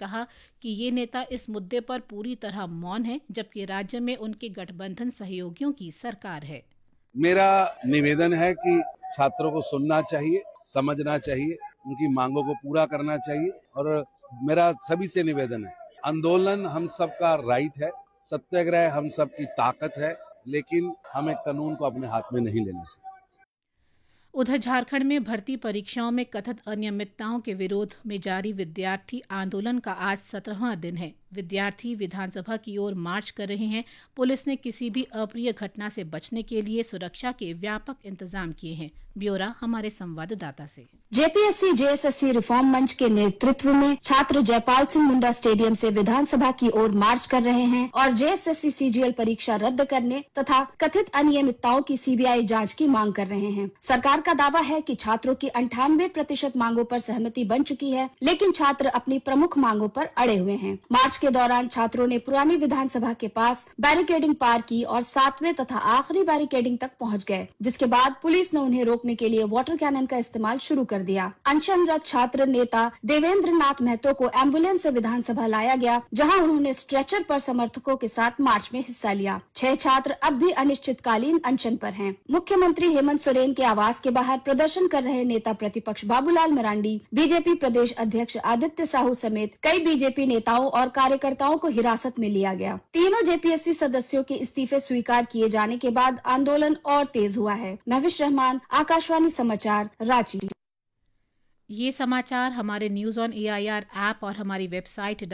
कहा कि ये नेता इस मुद्दे पर पूरी तरह मौन है, जबकि राज्य में उनके गठबंधन सहयोगियों की सरकार है। मेरा निवेदन है कि छात्रों को सुनना चाहिए, समझना चाहिए, उनकी मांगों को पूरा करना चाहिए और मेरा सभी से निवेदन है, आंदोलन हम सबका राइट है, सत्याग्रह हम सबकी ताकत है, लेकिन हमें कानून को अपने हाथ में नहीं लेना चाहिए। उधर झारखंड में भर्ती परीक्षाओं में कथित अनियमितताओं के विरोध में जारी विद्यार्थी आंदोलन का आज 17वां दिन है। विद्यार्थी विधानसभा की ओर मार्च कर रहे हैं। पुलिस ने किसी भी अप्रिय घटना से बचने के लिए सुरक्षा के व्यापक इंतजाम किए हैं। ब्यौरा हमारे संवाददाता से। जेपीएससी जेएसएससी रिफॉर्म मंच के नेतृत्व में छात्र जयपाल सिंह मुंडा स्टेडियम से विधानसभा की ओर मार्च कर रहे हैं और जेएसएससी सीजीएल परीक्षा रद्द करने तथा कथित अनियमितताओं की सीबीआई जांच की मांग कर रहे हैं। सरकार का दावा है कि छात्रों की 98% मांगों पर सहमति बन चुकी है, लेकिन छात्र अपनी प्रमुख मांगों पर अड़े हुए हैं। मार्च के दौरान छात्रों ने पुरानी विधानसभा के पास बैरिकेडिंग पार की और 7वें तथा आखिरी बैरिकेडिंग तक पहुंच गए, जिसके बाद पुलिस ने उन्हें रोकने के लिए वाटर कैनन का इस्तेमाल शुरू कर दिया। अनशनरत छात्र नेता देवेंद्र नाथ महतो को एम्बुलेंस से विधानसभा लाया गया, जहां उन्होंने स्ट्रेचर पर समर्थकों के साथ मार्च में हिस्सा लिया। 6 छात्र अब भी अनिश्चितकालीन अनशन पर हैं। मुख्यमंत्री हेमंत सोरेन के आवास के बाहर प्रदर्शन कर रहे नेता प्रतिपक्ष बाबूलाल मरांडी, बीजेपी प्रदेश अध्यक्ष आदित्य साहू समेत कई बीजेपी नेताओं और कार्यकर्ताओं को हिरासत में लिया गया। तीनों जेपीएससी सदस्यों के इस्तीफे स्वीकार किए जाने के बाद आंदोलन और तेज हुआ है। महविश रहमान, आकाशवाणी समाचार, रांची। ये समाचार हमारे न्यूज़ ऑन एआईआर ऐप और हमारी वेबसाइट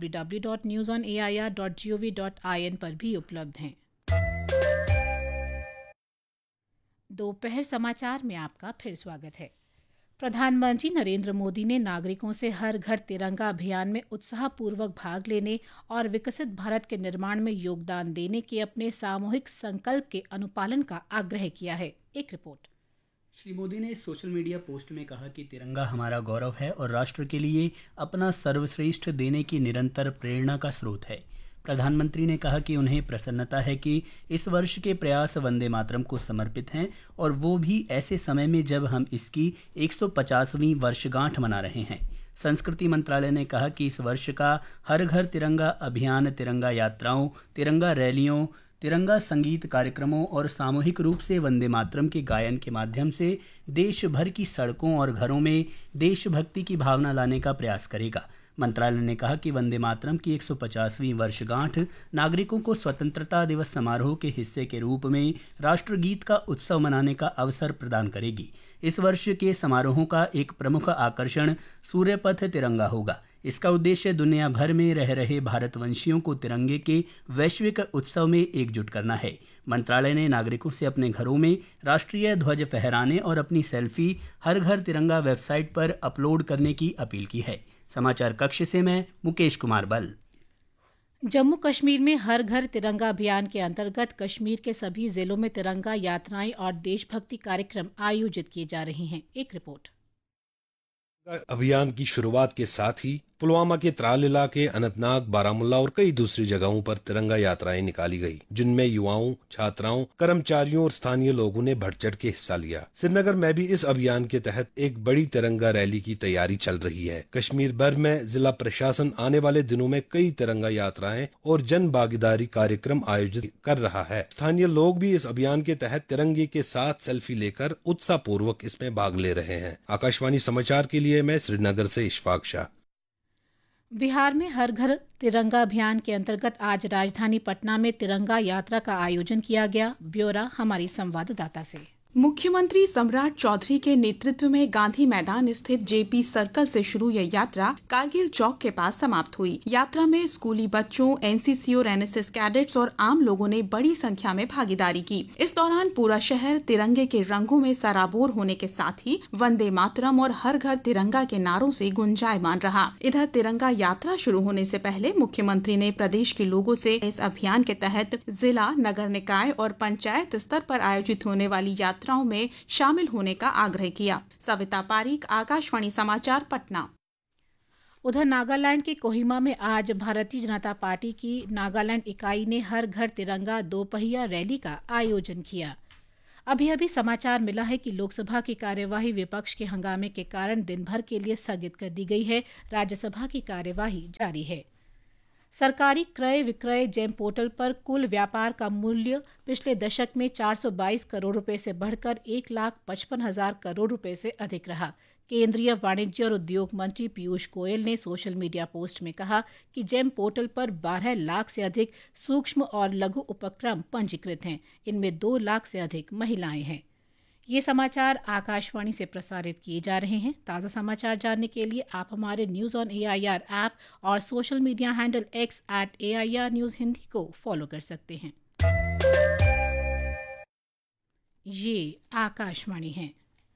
www.newsonair.gov.in पर भी उपलब्ध हैं। दोपहर समाचार में आपका फिर स्वागत है। प्रधानमंत्री नरेंद्र मोदी ने नागरिकों से हर घर तिरंगा अभियान में उत्साहपूर्वक भाग लेने और विकसित भारत के निर्माण में योगदान देने के अपने सामूहिक संकल्प के अनुपालन का आग्रह किया है। एक रिपोर्ट। श्री मोदी ने सोशल मीडिया पोस्ट में कहा कि तिरंगा हमारा गौरव है और राष्ट्र के लिए अपना सर्वश्रेष्ठ देने की निरंतर प्रेरणा का स्रोत है। प्रधानमंत्री ने कहा कि उन्हें प्रसन्नता है कि इस वर्ष के प्रयास वंदे मातरम को समर्पित हैं और वो भी ऐसे समय में जब हम इसकी 150वीं वर्षगांठ मना रहे हैं। संस्कृति मंत्रालय ने कहा कि इस वर्ष का हर घर तिरंगा अभियान तिरंगा यात्राओं, तिरंगा रैलियों, तिरंगा संगीत कार्यक्रमों और सामूहिक रूप से वंदे मातरम के गायन के माध्यम से देश भर की सड़कों और घरों में देशभक्ति की भावना लाने का प्रयास करेगा। मंत्रालय ने कहा कि वंदे मातरम की 150वीं वर्षगांठ नागरिकों को स्वतंत्रता दिवस समारोह के हिस्से के रूप में राष्ट्रगीत का उत्सव मनाने का अवसर प्रदान करेगी। इस वर्ष के समारोहों का एक प्रमुख आकर्षण सूर्यपथ तिरंगा होगा। इसका उद्देश्य दुनिया भर में रह रहे भारतवंशियों को तिरंगे के वैश्विक उत्सव में एकजुट करना है। मंत्रालय ने नागरिकों से अपने घरों में राष्ट्रीय ध्वज फहराने और अपनी सेल्फी हर घर तिरंगा वेबसाइट पर अपलोड करने की अपील की है। समाचार कक्ष से मैं मुकेश कुमार बल। जम्मू कश्मीर में हर घर तिरंगा अभियान के अंतर्गत कश्मीर के सभी जिलों में तिरंगा यात्राएं और देशभक्ति कार्यक्रम आयोजित किए जा रहे हैं। एक रिपोर्ट। अभियान की शुरुआत के साथ ही पुलवामा के त्राल इलाके, अनंतनाग, बारामुल्ला और कई दूसरी जगहों पर तिरंगा यात्राएं निकाली गई, जिनमें युवाओं, छात्राओं, कर्मचारियों और स्थानीय लोगों ने बढ़ चढ़ के हिस्सा लिया। श्रीनगर में भी इस अभियान के तहत एक बड़ी तिरंगा रैली की तैयारी चल रही है। कश्मीर भर में जिला प्रशासन आने वाले दिनों में कई तिरंगा यात्राएं और जन भागीदारी कार्यक्रम आयोजित कर रहा है। स्थानीय लोग भी इस अभियान के तहत तिरंगे के साथ सेल्फी लेकर उत्साह पूर्वक इसमें भाग ले रहे हैं। आकाशवाणी समाचार के लिए मैं श्रीनगर से इशफाक शाह। बिहार में हर घर तिरंगा अभियान के अंतर्गत आज राजधानी पटना में तिरंगा यात्रा का आयोजन किया गया। ब्यौरा हमारी संवाददाता से। मुख्यमंत्री सम्राट चौधरी के नेतृत्व में गांधी मैदान स्थित जेपी सर्कल से शुरू यह यात्रा कारगिल चौक के पास समाप्त हुई। यात्रा में स्कूली बच्चों, एनसीसी और एनएसएस कैडेट्स और आम लोगों ने बड़ी संख्या में भागीदारी की। इस दौरान पूरा शहर तिरंगे के रंगों में सराबोर होने के साथ ही वंदे मातरम और हर घर तिरंगा के नारों से गुंजायमान रहा। इधर तिरंगा यात्रा शुरू होने से पहले मुख्यमंत्री ने प्रदेश के लोगों से इस अभियान के तहत जिला, नगर निकाय और पंचायत स्तर पर आयोजित होने वाली यात्राओं में शामिल होने का आग्रह किया। सविता पारीक, आकाशवाणी समाचार, पटना। उधर नागालैंड के कोहिमा में आज भारतीय जनता पार्टी की नागालैंड इकाई ने हर घर तिरंगा दोपहिया रैली का आयोजन किया। अभी अभी समाचार मिला है कि लोकसभा की कार्यवाही विपक्ष के हंगामे के कारण दिन भर के लिए स्थगित कर दी गई है। राज्यसभा की कार्यवाही जारी है। सरकारी क्रय विक्रय जेम पोर्टल पर कुल व्यापार का मूल्य पिछले दशक में 422 करोड़ रुपए से बढ़कर 1,55,000 करोड़ रुपए से अधिक रहा। केंद्रीय वाणिज्य और उद्योग मंत्री पीयूष गोयल ने सोशल मीडिया पोस्ट में कहा कि जेम पोर्टल पर 12 लाख से अधिक सूक्ष्म और लघु उपक्रम पंजीकृत हैं। इनमें 2 लाख से अधिक महिलाएं हैं। ये समाचार आकाशवाणी से प्रसारित किए जा रहे हैं। ताज़ा समाचार जानने के लिए आप हमारे न्यूज़ ऑन AIR ऐप और social media handle X @AIR News Hindi को फॉलो कर सकते हैं। ये आकाशवाणी है।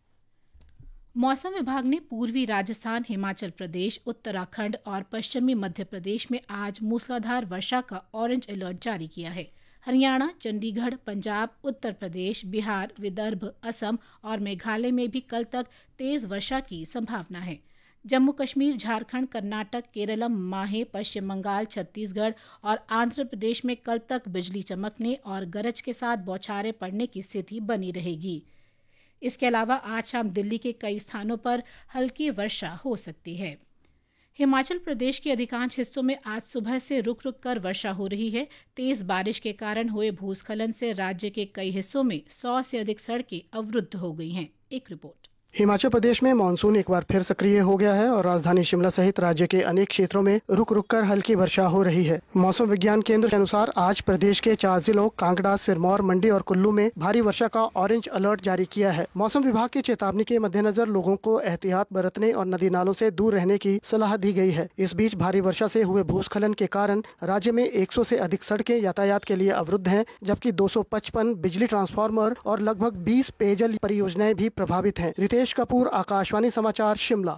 मौसम विभाग ने पूर्वी राजस्थान, हिमाचल प्रदेश, उत्तराखंड और पश्चिमी मध्य प्रदेश में आज मूसलाधार वर्षा का ऑरेंज अलर्ट जारी किया है। हरियाणा, चंडीगढ़, पंजाब, उत्तर प्रदेश, बिहार, विदर्भ, असम और मेघालय में भी कल तक तेज वर्षा की संभावना है। जम्मू कश्मीर, झारखंड, कर्नाटक, केरलम, माहे, पश्चिम बंगाल, छत्तीसगढ़ और आंध्र प्रदेश में कल तक बिजली चमकने और गरज के साथ बौछारें पड़ने की स्थिति बनी रहेगी। इसके अलावा आज शाम दिल्ली के कई स्थानों पर हल्की वर्षा हो सकती है। हिमाचल प्रदेश के अधिकांश हिस्सों में आज सुबह से रुक रुक कर वर्षा हो रही है। तेज बारिश के कारण हुए भूस्खलन से राज्य के कई हिस्सों में 100 से अधिक सड़कें अवरुद्ध हो गई हैं। एक रिपोर्ट। हिमाचल प्रदेश में मानसून एक बार फिर सक्रिय हो गया है और राजधानी शिमला सहित राज्य के अनेक क्षेत्रों में रुक रुक कर हल्की वर्षा हो रही है। मौसम विज्ञान केंद्र के अनुसार आज प्रदेश के 4 जिलों कांगड़ा, सिरमौर, मंडी और कुल्लू में भारी वर्षा का ऑरेंज अलर्ट जारी किया है। मौसम विभाग की चेतावनी के मद्देनजर लोगों को एहतियात बरतने और नदी नालों से दूर रहने की सलाह दी गई है। इस बीच भारी वर्षा से हुए भूस्खलन के कारण राज्य में 100 से अधिक सड़कें यातायात के लिए अवरुद्ध हैं, जबकि 255 बिजली ट्रांसफार्मर और लगभग 20 पेयजल परियोजनाएं भी प्रभावित हैं। रितेश कपूर, आकाशवाणी समाचार, शिमला।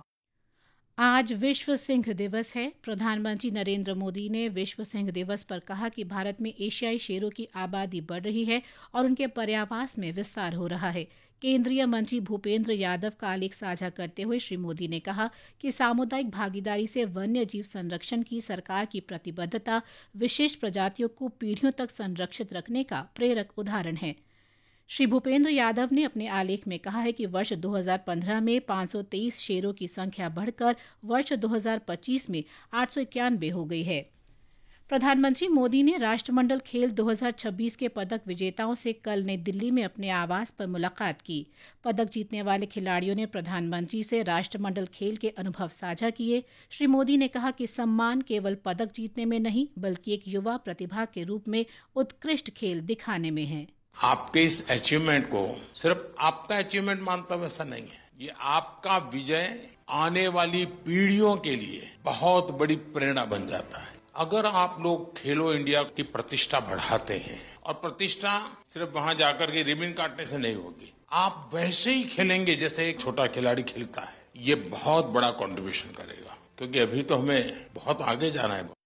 आज विश्व सिंह दिवस है। प्रधानमंत्री नरेंद्र मोदी ने विश्व सिंह दिवस पर कहा कि भारत में एशियाई शेरों की आबादी बढ़ रही है और उनके पर्यावास में विस्तार हो रहा है। केंद्रीय मंत्री भूपेंद्र यादव का आलेख साझा करते हुए श्री मोदी ने कहा कि सामुदायिक भागीदारी से वन्य जीव संरक्षण की सरकार की प्रतिबद्धता विशिष्ट प्रजातियों को पीढ़ियों तक संरक्षित रखने का प्रेरक उदाहरण है। श्री भूपेंद्र यादव ने अपने आलेख में कहा है कि वर्ष 2015 में 523 शेरों की संख्या बढ़कर वर्ष 2025 में 891 हो गई है। प्रधानमंत्री मोदी ने राष्ट्रमंडल खेल 2026 के पदक विजेताओं से कल नई दिल्ली में अपने आवास पर मुलाकात की। पदक जीतने वाले खिलाड़ियों ने प्रधानमंत्री से राष्ट्रमंडल खेल के अनुभव साझा किए। श्री मोदी ने कहा कि सम्मान केवल पदक जीतने में नहीं, बल्कि एक युवा प्रतिभा के रूप में उत्कृष्ट खेल दिखाने में है। आपके इस अचीवमेंट को सिर्फ आपका अचीवमेंट मानता हूं, ऐसा नहीं है। ये आपका विजय आने वाली पीढ़ियों के लिए बहुत बड़ी प्रेरणा बन जाता है। अगर आप लोग खेलो इंडिया की प्रतिष्ठा बढ़ाते हैं, और प्रतिष्ठा सिर्फ वहां जाकर के रिबन काटने से नहीं होगी, आप वैसे ही खेलेंगे जैसे एक छोटा खिलाड़ी खेलता है, ये बहुत बड़ा कंट्रीब्यूशन करेगा, क्योंकि अभी तो हमें बहुत आगे जाना है।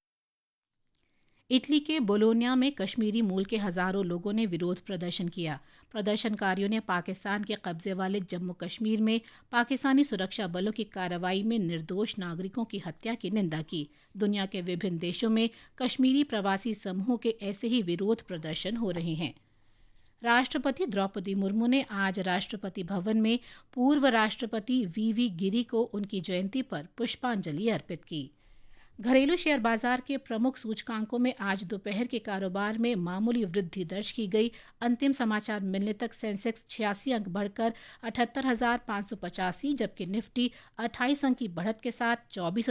इटली के बोलोनिया में कश्मीरी मूल के हजारों लोगों ने विरोध प्रदर्शन किया। प्रदर्शनकारियों ने पाकिस्तान के कब्जे वाले जम्मू कश्मीर में पाकिस्तानी सुरक्षा बलों की कार्रवाई में निर्दोष नागरिकों की हत्या की निंदा की। दुनिया के विभिन्न देशों में कश्मीरी प्रवासी समूहों के ऐसे ही विरोध प्रदर्शन हो रहे हैं। राष्ट्रपति द्रौपदी मुर्मू ने आज राष्ट्रपति भवन में पूर्व राष्ट्रपति वीवी गिरी को उनकी जयंती पर पुष्पांजलि अर्पित की। घरेलू शेयर बाजार के प्रमुख सूचकांकों में आज दोपहर के कारोबार में मामूली वृद्धि दर्ज की गई। अंतिम समाचार मिलने तक सेंसेक्स 86 अंक बढ़कर 78,585, जबकि निफ्टी 28 अंक की बढ़त के साथ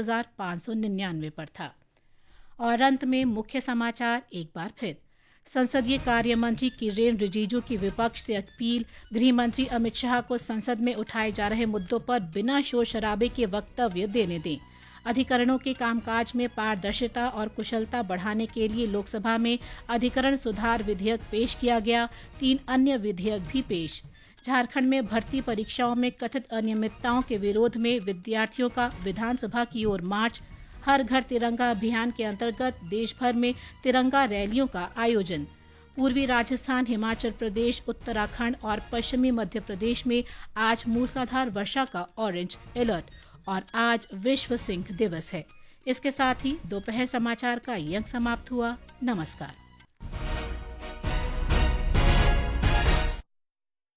24,599 पर था। और अंत में मुख्य समाचार एक बार फिर। संसदीय कार्य मंत्री किरेन रिजिजू की विपक्ष से अपील, गृह मंत्री अमित शाह को संसद में उठाए जा रहे मुद्दों पर बिना शोर शराबे के वक्तव्य देने दें। अधिकरणों के कामकाज में पारदर्शिता और कुशलता बढ़ाने के लिए लोकसभा में अधिकरण सुधार विधेयक पेश किया गया। 3 अन्य विधेयक भी पेश। झारखंड में भर्ती परीक्षाओं में कथित अनियमितताओं के विरोध में विद्यार्थियों का विधानसभा की ओर मार्च। हर घर तिरंगा अभियान के अंतर्गत देश भर में तिरंगा रैलियों का आयोजन। पूर्वी राजस्थान, हिमाचल प्रदेश, उत्तराखंड और पश्चिमी मध्य प्रदेश में आज मूसलाधार वर्षा का ऑरेंज अलर्ट। और आज विश्व सिंह दिवस है। इसके साथ ही दोपहर समाचार का ये अंक समाप्त हुआ। नमस्कार।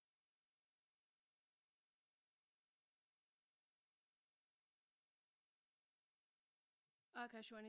आकाशवाणी